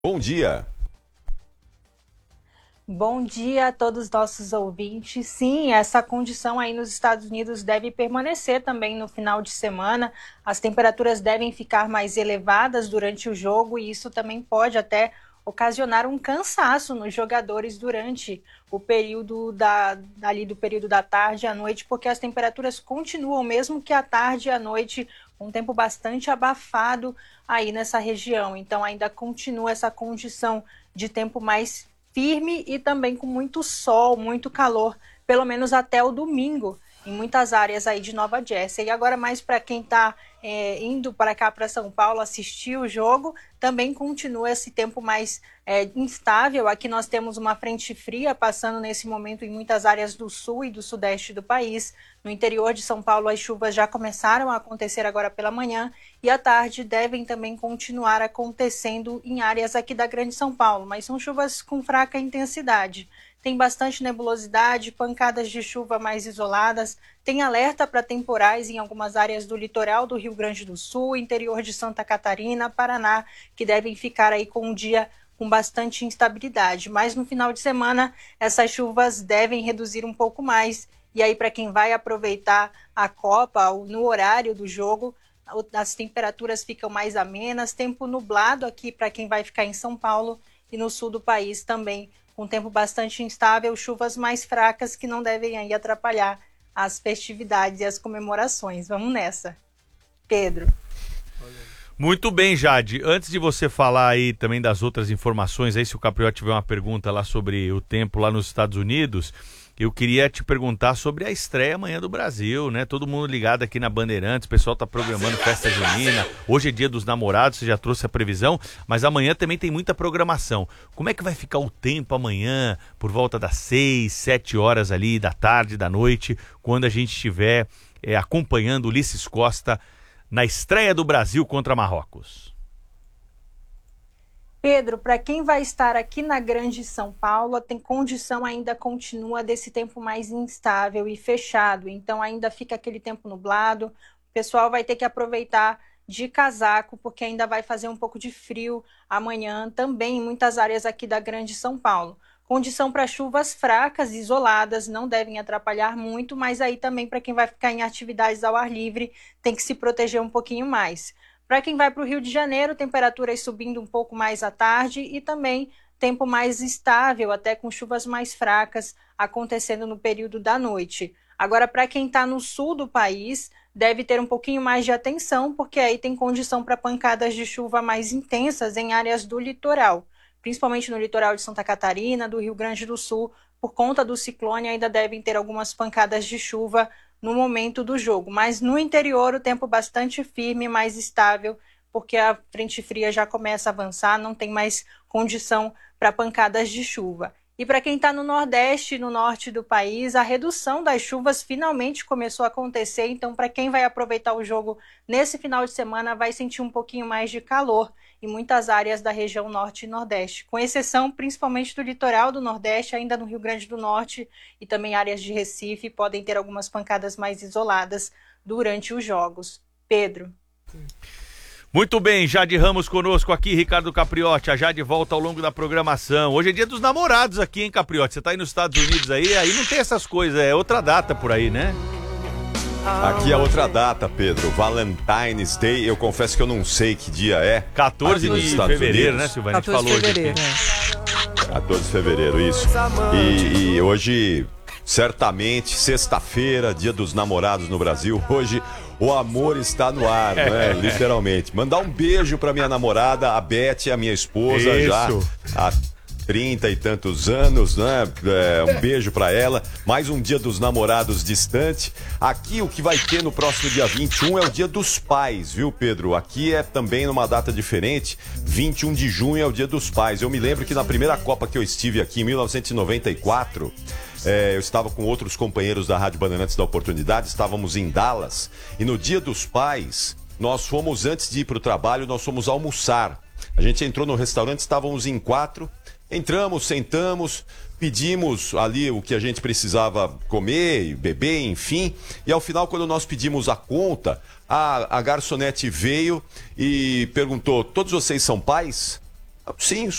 Bom dia. Bom dia a todos os nossos ouvintes. Sim, essa condição aí nos Estados Unidos deve permanecer também no final de semana. As temperaturas devem ficar mais elevadas durante o jogo e isso também pode até ocasionar um cansaço nos jogadores durante o período ali do período da tarde à noite, porque as temperaturas continuam, mesmo que à tarde e à noite, um tempo bastante abafado aí nessa região. Então ainda continua essa condição de tempo mais firme e também com muito sol, muito calor, pelo menos até o domingo, em muitas áreas aí de Nova Jersey. E agora mais para quem está indo para cá, para São Paulo, assistir o jogo, também continua esse tempo mais instável. Aqui nós temos uma frente fria passando nesse momento em muitas áreas do sul e do sudeste do país. No interior de São Paulo, as chuvas já começaram a acontecer agora pela manhã e à tarde devem também continuar acontecendo em áreas aqui da Grande São Paulo, mas são chuvas com fraca intensidade. Tem bastante nebulosidade, pancadas de chuva mais isoladas, tem alerta para temporais em algumas áreas do litoral do Rio Grande do Sul, interior de Santa Catarina, Paraná, que devem ficar aí com um dia com bastante instabilidade. Mas no final de semana, essas chuvas devem reduzir um pouco mais. E aí, para quem vai aproveitar a Copa, no horário do jogo, as temperaturas ficam mais amenas, tempo nublado aqui para quem vai ficar em São Paulo e no sul do país também, com tempo bastante instável, chuvas mais fracas que não devem aí atrapalhar as festividades e as comemorações. Vamos nessa. Pedro. Muito bem, Jade. Antes de você falar aí também das outras informações, aí se o Capriotti tiver uma pergunta lá sobre o tempo lá nos Estados Unidos, eu queria te perguntar sobre a estreia amanhã do Brasil, né? Todo mundo ligado aqui na Bandeirantes, o pessoal tá programando festa junina, hoje é dia dos namorados, você já trouxe a previsão, mas amanhã também tem muita programação. Como é que vai ficar o tempo amanhã, por volta das 6, 7 horas ali da tarde, da noite, quando a gente estiver acompanhando Ulisses Costa na estreia do Brasil contra Marrocos? Pedro, para quem vai estar aqui na Grande São Paulo, tem condição ainda continua desse tempo mais instável e fechado. Então ainda fica aquele tempo nublado. O pessoal vai ter que aproveitar de casaco, porque ainda vai fazer um pouco de frio amanhã também em muitas áreas aqui da Grande São Paulo. Condição para chuvas fracas, isoladas, não devem atrapalhar muito, mas aí também para quem vai ficar em atividades ao ar livre, tem que se proteger um pouquinho mais. Para quem vai para o Rio de Janeiro, temperaturas subindo um pouco mais à tarde e também tempo mais estável, até com chuvas mais fracas acontecendo no período da noite. Agora, para quem está no sul do país, deve ter um pouquinho mais de atenção, porque aí tem condição para pancadas de chuva mais intensas em áreas do litoral, principalmente no litoral de Santa Catarina, do Rio Grande do Sul, por conta do ciclone, ainda devem ter algumas pancadas de chuva no momento do jogo. Mas no interior, o tempo bastante firme, mais estável, porque a frente fria já começa a avançar, não tem mais condição para pancadas de chuva. E para quem está no Nordeste e no Norte do país, a redução das chuvas finalmente começou a acontecer. Então, para quem vai aproveitar o jogo nesse final de semana, vai sentir um pouquinho mais de calor em muitas áreas da região Norte e Nordeste, com exceção principalmente do litoral do Nordeste, ainda no Rio Grande do Norte e também áreas de Recife, podem ter algumas pancadas mais isoladas durante os jogos. Pedro. Muito bem, Jade Ramos conosco aqui, Ricardo Capriotti. A Jade volta ao longo da programação. Hoje é dia dos namorados aqui, hein, Capriotti? Você tá aí nos Estados Unidos aí não tem essas coisas, é outra data por aí, né? Aqui é outra data, Pedro. Valentine's Day. Eu confesso que eu não sei que dia é. 14 de fevereiro, né, Silvana? A gente falou hoje aqui. 14 de fevereiro, isso. E hoje, certamente, sexta-feira, dia dos namorados no Brasil. Hoje, o amor está no ar, né? Literalmente. Mandar um beijo pra minha namorada, a Beth, a minha esposa, Isso. já há 30 e tantos anos, né? Um beijo pra ela. Mais um dia dos namorados distante. Aqui o que vai ter no próximo dia 21 é o dia dos pais, viu, Pedro? Aqui é também numa data diferente. 21 de junho é o dia dos pais. Eu me lembro que na primeira Copa que eu estive aqui, em 1994... eu estava com outros companheiros da Rádio Bandeirantes da Oportunidade, estávamos em Dallas, e no dia dos pais, nós fomos, antes de ir para o trabalho, nós fomos almoçar. A gente entrou no restaurante, estávamos em 4, entramos, sentamos, pedimos ali o que a gente precisava comer, beber, enfim, e ao final, quando nós pedimos a conta, a garçonete veio e perguntou: todos vocês são pais? Sim,